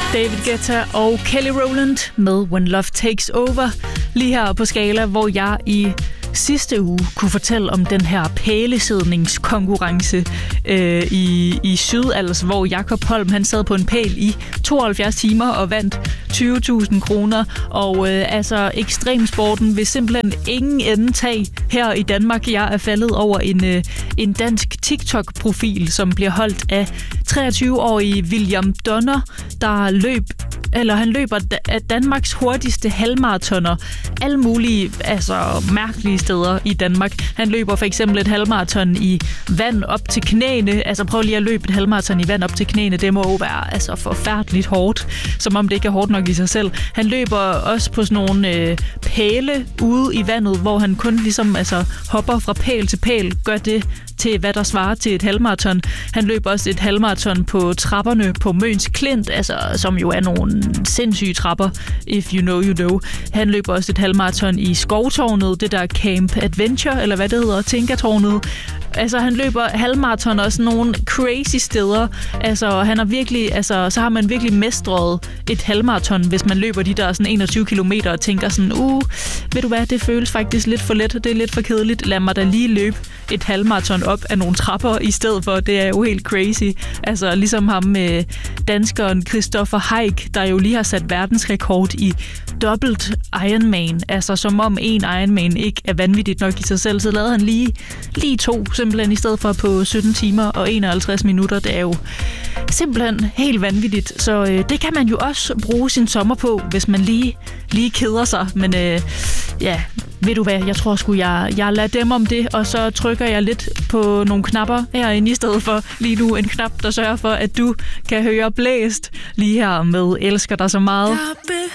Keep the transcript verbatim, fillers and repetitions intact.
David Guetta og Kelly Rowland med When Love Takes Over. Lige her på Skala, hvor jeg i sidste uge kunne fortælle om den her pælesidningskonkurrence øh, i, i Sydals, hvor Jakob Holm han sad på en pæl i tooghalvfjerds timer og vandt tyve tusind kroner. Og øh, altså ekstremsporten vil simpelthen ingen ende tage her i Danmark. Jeg er faldet over en, øh, en dansk TikTok-profil, som bliver holdt af treogtyve-årige William Donner, der løb eller han løber af Danmarks hurtigste halvmaratoner alle mulige altså mærkelige steder i Danmark. Han løber for eksempel et halvmaraton i vand op til knæene. Altså prøv lige at løbe et halvmaraton i vand op til knæene. Det må jo være altså forfærdeligt hårdt, som om det ikke er hårdt nok i sig selv. Han løber også på sådan nogle øh, pæle ude i vandet, hvor han kun ligesom altså hopper fra pæl til pæl, gør det til hvad der svarer til et halvmaraton. Han løber også et halvmaraton på trapperne på Møns Klint, altså som jo er nogle sindssyge trapper, if you know you know. Han løber også et halvmaraton i Skovtårnet, det der Camp Adventure, eller hvad det hedder, Tinkertårnet. Altså, han løber halvmaraton og sådan nogle crazy steder. Altså, han har virkelig, altså, så har man virkelig mestret et halvmaraton, hvis man løber de der sådan enogtyve kilometer og tænker sådan, uh, ved du hvad, det føles faktisk lidt for let, det er lidt for kedeligt. Lad mig da lige løbe et halvmaraton op af nogle trapper i stedet for. Det er jo helt crazy. Altså, ligesom ham med danskeren Christopher Heik, der jo lige har sat verdensrekord i dobbelt Ironman. Altså, som om en Ironman ikke er vanvittigt nok i sig selv, så lavede han lige, lige to simpelthen i stedet for på sytten timer og enoghalvtreds minutter. Det er jo simpelthen helt vanvittigt. Så øh, det kan man jo også bruge sin sommer på, hvis man lige, lige keder sig. Men øh, ja, ved du hvad, jeg tror sgu, jeg, jeg lader dem om det, og så trykker jeg lidt på nogle knapper herinde i stedet for lige nu en knap, der sørger for, at du kan høre blæst lige her med Elsker dig så meget.